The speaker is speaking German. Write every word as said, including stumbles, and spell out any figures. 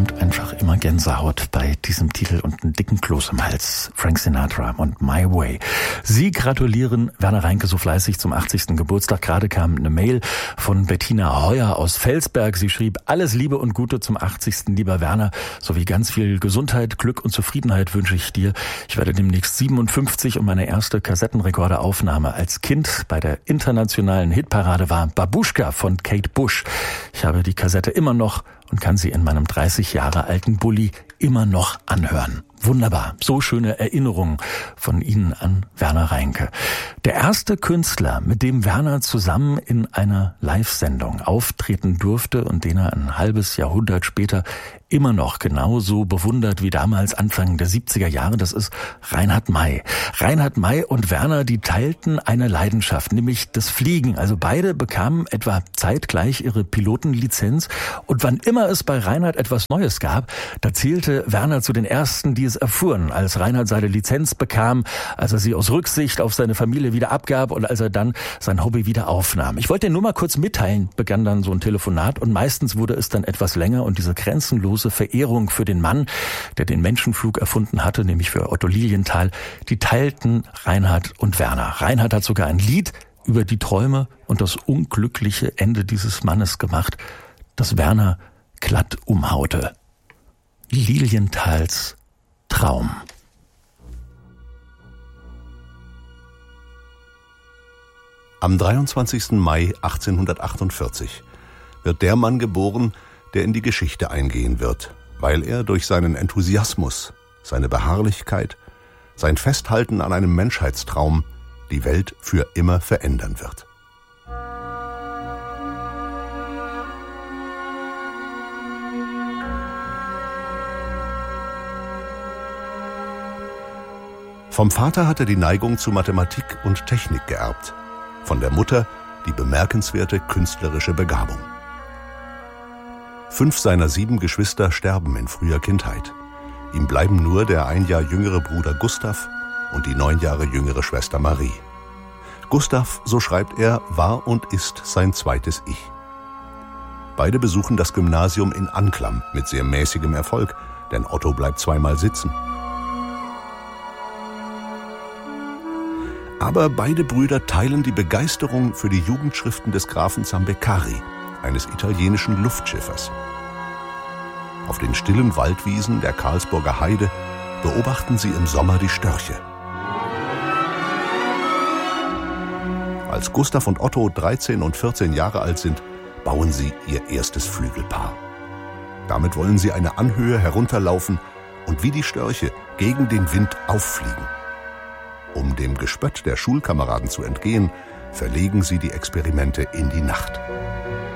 bekommt einfach immer Gänsehaut bei diesem Titel und einen dicken Kloß im Hals. Frank Sinatra und My Way. Sie gratulieren Werner Reinke so fleißig zum achtzigsten Geburtstag. Gerade kam eine Mail von Bettina Heuer aus Felsberg. Sie schrieb: Alles Liebe und Gute zum achtzigsten Lieber Werner, sowie ganz viel Gesundheit, Glück und Zufriedenheit wünsche ich dir. Ich werde demnächst siebenundfünfzig und meine erste Kassettenrekorderaufnahme als Kind bei der internationalen Hitparade war Babuschka von Kate Bush. Ich habe die Kassette immer noch und kann sie in meinem dreißig Jahre alten Bulli immer noch anhören. Wunderbar. So schöne Erinnerungen von Ihnen an Werner Reinke. Der erste Künstler, mit dem Werner zusammen in einer Live-Sendung auftreten durfte und den er ein halbes Jahrhundert später immer noch genauso bewundert wie damals Anfang der siebziger Jahre, das ist Reinhard Mey. Reinhard Mey und Werner, die teilten eine Leidenschaft, nämlich das Fliegen. Also beide bekamen etwa zeitgleich ihre Pilotenlizenz und wann immer es bei Reinhard etwas Neues gab, da zählte Werner zu den Ersten, die es erfuhren, als Reinhard seine Lizenz bekam, als er sie aus Rücksicht auf seine Familie wieder abgab und als er dann sein Hobby wieder aufnahm. Ich wollte dir nur mal kurz mitteilen, begann dann so ein Telefonat und meistens wurde es dann etwas länger und diese grenzenlose Verehrung für den Mann, der den Menschenflug erfunden hatte, nämlich für Otto Lilienthal, die teilten Reinhard und Werner. Reinhard hat sogar ein Lied über die Träume und das unglückliche Ende dieses Mannes gemacht, das Werner glatt umhaute. Lilienthals Traum. Am dreiundzwanzigsten Mai achtzehnhundertachtundvierzig wird der Mann geboren, der in die Geschichte eingehen wird, weil er durch seinen Enthusiasmus, seine Beharrlichkeit, sein Festhalten an einem Menschheitstraum die Welt für immer verändern wird. Vom Vater hat er die Neigung zu Mathematik und Technik geerbt, von der Mutter die bemerkenswerte künstlerische Begabung. Fünf seiner sieben Geschwister sterben in früher Kindheit. Ihm bleiben nur der ein Jahr jüngere Bruder Gustav und die neun Jahre jüngere Schwester Marie. Gustav, so schreibt er, war und ist sein zweites Ich. Beide besuchen das Gymnasium in Anklam mit sehr mäßigem Erfolg, denn Otto bleibt zweimal sitzen. Aber beide Brüder teilen die Begeisterung für die Jugendschriften des Grafen Zambeccari, eines italienischen Luftschiffers. Auf den stillen Waldwiesen der Karlsburger Heide beobachten sie im Sommer die Störche. Als Gustav und Otto dreizehn und vierzehn Jahre alt sind, bauen sie ihr erstes Flügelpaar. Damit wollen sie eine Anhöhe herunterlaufen und wie die Störche gegen den Wind auffliegen. Um dem Gespött der Schulkameraden zu entgehen, verlegen sie die Experimente in die Nacht.